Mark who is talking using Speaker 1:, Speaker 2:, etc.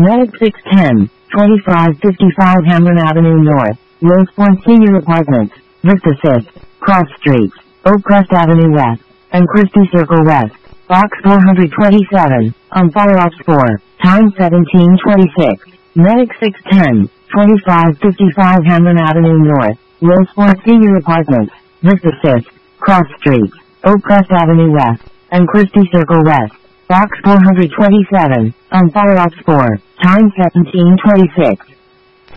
Speaker 1: Medic 610, 2555 Hamlin Avenue North, Willsport Senior Apartments, Vista 6, Cross Streets, Oakcrest Avenue West, and Christie Circle West, Box 427, on Fire Ops 4, time 1726. Medic 610, 2555 Hamlin Avenue North, Willsport Senior Apartments, Vista 6, Cross Streets, Oakcrest Avenue West, and Christie Circle West, Box 427, on Fire Ops 4, time 1726.